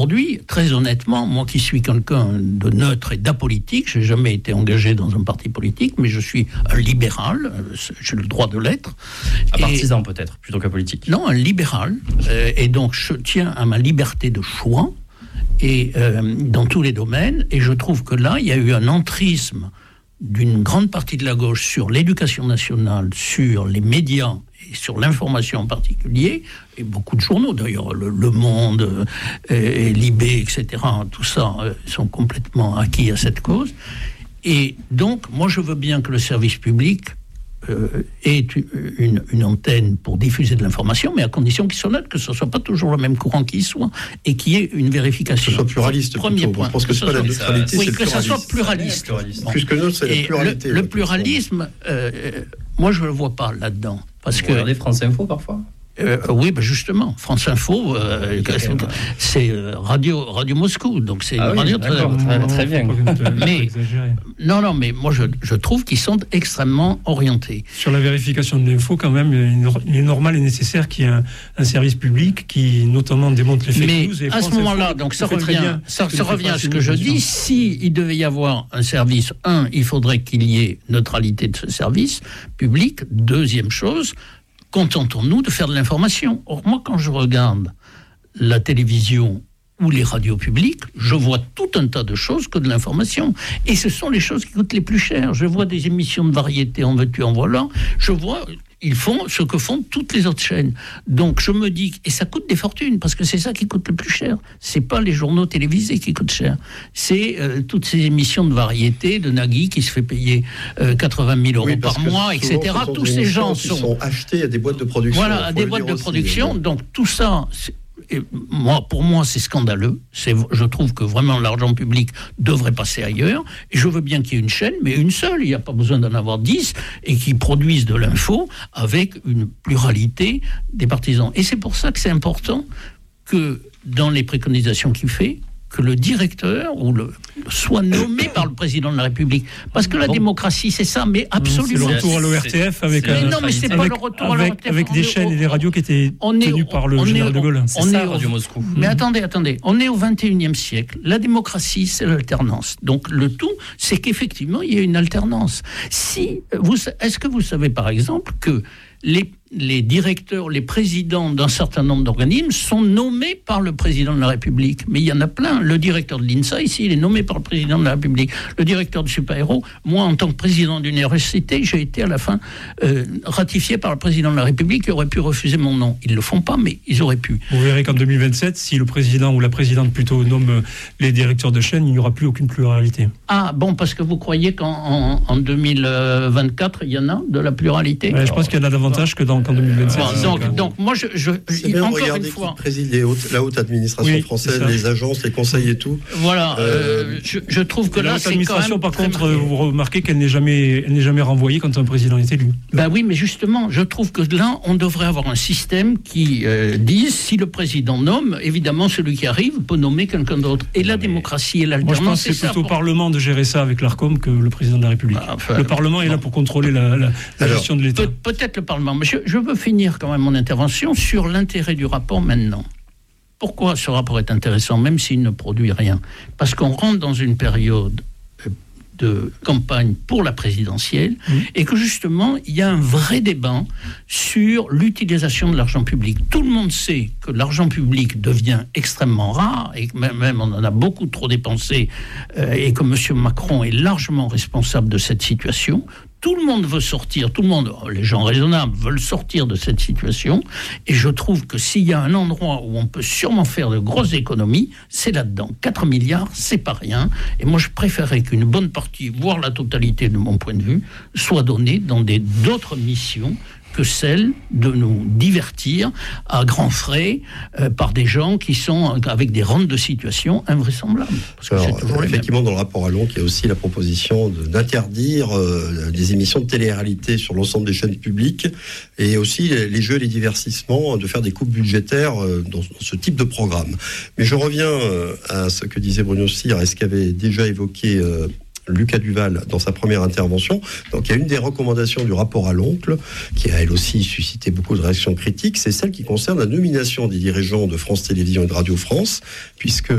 Aujourd'hui, très honnêtement, moi qui suis quelqu'un de neutre et d'apolitique, je n'ai jamais été engagé dans un parti politique, mais je suis un libéral, j'ai le droit de l'être. Un partisan peut-être, plutôt qu'apolitique. Non, un libéral, et donc je tiens à ma liberté de choix, et dans tous les domaines, et je trouve que là, il y a eu un entrisme d'une grande partie de la gauche sur l'éducation nationale, sur les médias, et sur l'information en particulier, et beaucoup de journaux d'ailleurs, Le Monde, et Libé, etc., tout ça sont complètement acquis à cette cause. Et donc, moi je veux bien que le service public ait une antenne pour diffuser de l'information, mais à condition qu'il soit neutre, que ce ne soit pas toujours le même courant qui y soit, et qu'il y ait une vérification. Que ce soit pluraliste. Premier point. Je pense que c'est pas la neutralité, oui, c'est le que pluralisme. ça soit pluraliste. Bon. Plus que neutre, c'est la pluralité. Le pluralisme, moi je ne le vois pas là-dedans. Parce que regardez France Info parfois. Oui, ben justement, France Info, c'est Radio Moscou, donc c'est une radio très bien. Mais mais moi je trouve qu'ils sont extrêmement orientés. Sur la vérification de l'info, quand même, il est normal et nécessaire qu'il y ait un service public qui notamment démonte les fake news. Mais à ce moment-là, donc ça revient à ce que je dis. Si il devait y avoir un service, il faudrait qu'il y ait neutralité de ce service public. Deuxième chose, contentons-nous de faire de l'information. Or, moi, quand je regarde la télévision ou les radios publiques, je vois tout un tas de choses que de l'information. Et ce sont les choses qui coûtent les plus chères. Je vois des émissions de variété en veux-tu, en voilà. Je vois... Ils font ce que font toutes les autres chaînes. Donc je me dis, et ça coûte des fortunes, parce que c'est ça qui coûte le plus cher. C'est pas les journaux télévisés qui coûtent cher. C'est toutes ces émissions de variété, de Nagui qui se fait payer 80 000 euros par mois, etc. Tous ces gens sont achetés à des boîtes de production. Voilà, à des boîtes de production. Donc tout ça... pour moi, c'est scandaleux. Je trouve que vraiment l'argent public devrait passer ailleurs. Et je veux bien qu'il y ait une chaîne, mais une seule. Il n'y a pas besoin d'en avoir 10 et qui produisent de l'info avec une pluralité des partisans. Et c'est pour ça que c'est important que dans les préconisations qu'il fait, que le directeur soit nommé par le président de la République. Parce que la démocratie, c'est ça, mais absolument. C'est le retour à l'ORTF avec des chaînes et des radios qui étaient tenues par le général de Gaulle. Radio Moscou. Mais attendez, on est au XXIe siècle. La démocratie, c'est l'alternance. Donc le tout, c'est qu'effectivement, il y a une alternance. Est-ce que vous savez, par exemple, que les directeurs, les présidents d'un certain nombre d'organismes sont nommés par le président de la République. Mais il y en a plein. Le directeur de l'INSA, ici, il est nommé par le président de la République. Le directeur de Super-Héros, moi, en tant que président d'une université, j'ai été à la fin ratifié par le président de la République qui aurait pu refuser mon nom. Ils ne le font pas, mais ils auraient pu. Vous verrez qu'en 2027, si le président ou la présidente plutôt nomme les directeurs de chaîne, il n'y aura plus aucune pluralité. Ah, bon, parce que vous croyez qu'en 2024, il y en a de la pluralité? Je pense qu'il y en a davantage que qu'en 2027. Donc moi, c'est bien de regarder qui préside la haute administration française, les agences, les conseils et tout. Voilà, je trouve que là, c'est l'administration, quand même par contre, vous remarquez qu'elle n'est jamais renvoyée quand un président est élu. Ben oui, mais justement, je trouve que là, on devrait avoir un système qui dise, si le président nomme, évidemment, celui qui arrive peut nommer quelqu'un d'autre. Et la démocratie et l'alternance, moi, je pense que c'est plutôt au Parlement de gérer ça avec l'ARCOM que le président de la République. Le Parlement est là pour contrôler la gestion de l'État. Peut-être le Parlement, mais je veux finir quand même mon intervention sur l'intérêt du rapport maintenant. Pourquoi ce rapport est intéressant, même s'il ne produit rien? Parce qu'on rentre dans une période de campagne pour la présidentielle et que justement, il y a un vrai débat sur l'utilisation de l'argent public. Tout le monde sait que l'argent public devient extrêmement rare et que même on en a beaucoup trop dépensé et que M. Macron est largement responsable de cette situation. Tout le monde veut sortir, les gens raisonnables veulent sortir de cette situation, et je trouve que s'il y a un endroit où on peut sûrement faire de grosses économies, c'est là-dedans. 4 milliards, c'est pas rien, et moi je préférerais qu'une bonne partie, voire la totalité de mon point de vue, soit donnée dans d'autres missions que celle de nous divertir à grands frais par des gens qui sont avec des rentes de situation invraisemblables. Parce que c'est toujours effectivement, dans le rapport Allon, il y a aussi la proposition d'interdire des émissions de télé-réalité sur l'ensemble des chaînes publiques et aussi les jeux et les divertissements, de faire des coupes budgétaires dans ce type de programme. Mais je reviens à ce que disait Bruno Cyr et ce qu'avait déjà évoqué Lucas Duval dans sa première intervention. Donc il y a une des recommandations du rapport à l'oncle, qui a elle aussi suscité beaucoup de réactions critiques, c'est celle qui concerne la nomination des dirigeants de France Télévisions et de Radio France, puisque